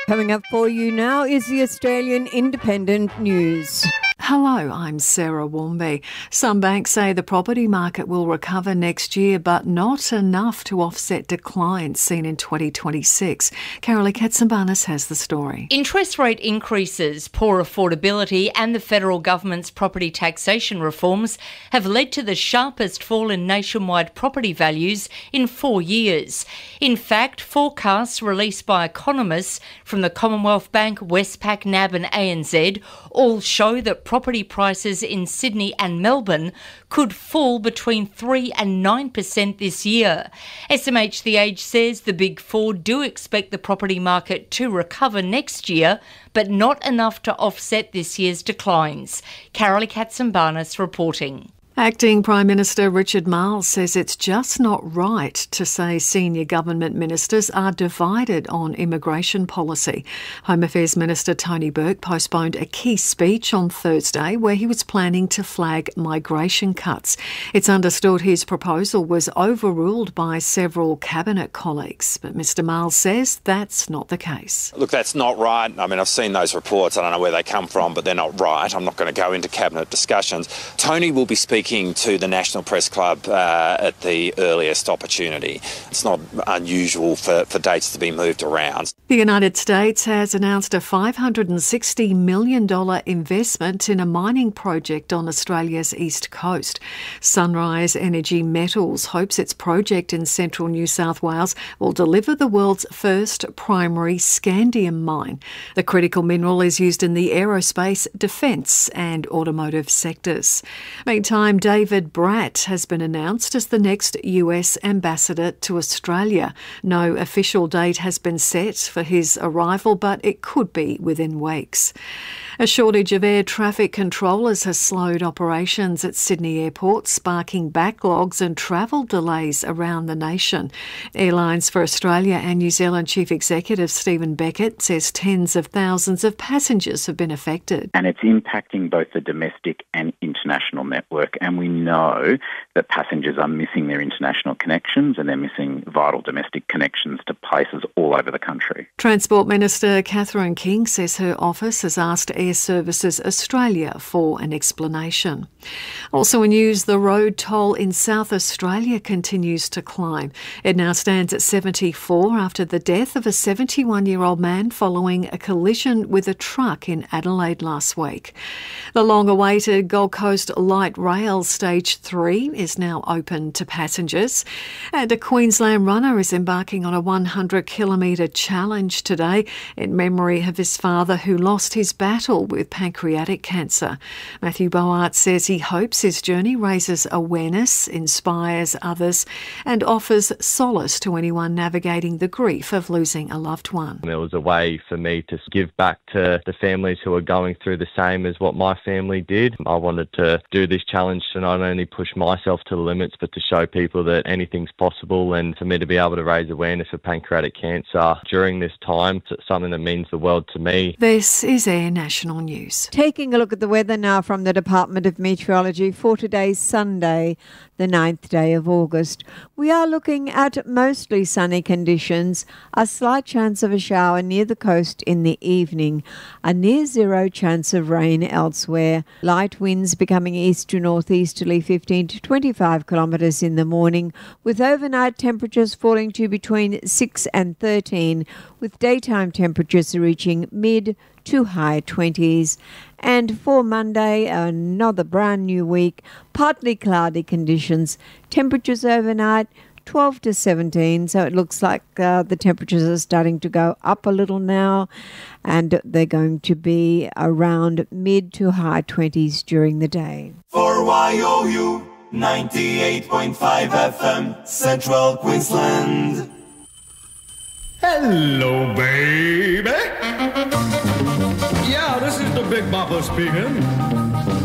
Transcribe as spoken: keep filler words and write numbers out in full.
Coming up for you now is the Australian Independent News. Hello, I'm Sarah Warmby. Some banks say the property market will recover next year, but not enough to offset declines seen in twenty twenty-six. Carolee Katsambanis has the story. Interest rate increases, poor affordability and the federal government's property taxation reforms have led to the sharpest fall in nationwide property values in four years. In fact, forecasts released by economists from the Commonwealth Bank, Westpac, N A B and A N Z all show that property prices in Sydney and Melbourne could fall between three and nine percent this year. S M H The Age says the Big Four do expect the property market to recover next year, but not enough to offset this year's declines. Carolee Katsambanis reporting. Acting Prime Minister Richard Marles says it's just not right to say senior government ministers are divided on immigration policy. Home Affairs Minister Tony Burke postponed a key speech on Thursday where he was planning to flag migration cuts. It's understood his proposal was overruled by several cabinet colleagues, but Mr Marles says that's not the case. Look, that's not right. I mean, I've seen those reports. I don't know where they come from, but they're not right. I'm not going to go into cabinet discussions. Tony will be speaking to the National Press Club uh, at the earliest opportunity. It's not unusual for, for dates to be moved around. The United States has announced a five hundred sixty million dollars investment in a mining project on Australia's east coast. Sunrise Energy Metals hopes its project in central New South Wales will deliver the world's first primary scandium mine. The critical mineral is used in the aerospace, defence and automotive sectors. Meantime, David Bratt has been announced as the next U S ambassador to Australia. No official date has been set for his arrival, but it could be within weeks. A shortage of air traffic controllers has slowed operations at Sydney Airport, sparking backlogs and travel delays around the nation. Airlines for Australia and New Zealand Chief Executive Stephen Beckett says tens of thousands of passengers have been affected. And it's impacting both the domestic and international network. And we know that passengers are missing their international connections and they're missing vital domestic connections to places all over the country. Transport Minister Catherine King says her office has asked Air Services Australia for an explanation. Also in news, the road toll in South Australia continues to climb. It now stands at seventy-four after the death of a seventy-one-year-old man following a collision with a truck in Adelaide last week. The long-awaited Gold Coast Light Rail Stage three is now open to passengers. And a Queensland runner is embarking on a one hundred kilometre challenge today in memory of his father who lost his battle with pancreatic cancer. Matthew Boart says he hopes his journey raises awareness, inspires others and offers solace to anyone navigating the grief of losing a loved one. There was a way for me to give back to the families who are going through the same as what my family did. I wanted to do this challenge to not only push myself to the limits but to show people that anything's possible, and for me to be able to raise awareness of pancreatic cancer during this time. It's something that means the world to me. This is Air National News. Taking a look at the weather now from the Department of Meteorology for today's Sunday, the ninth day of August. We are looking at mostly sunny conditions, a slight chance of a shower near the coast in the evening, a near zero chance of rain elsewhere, light winds becoming east to northeasterly fifteen to twenty-five kilometres in the morning, with overnight temperatures falling to between six and thirteen, with daytime temperatures reaching mid to high twenties. And for Monday, another brand new week, partly cloudy conditions, temperatures overnight twelve to seventeen, so it looks like uh, the temperatures are starting to go up a little now, and they're going to be around mid to high twenties during the day. For Y O U ninety-eight point five F M, Central Queensland. Hello, baby. Yeah, this is the Big Bopper speaking.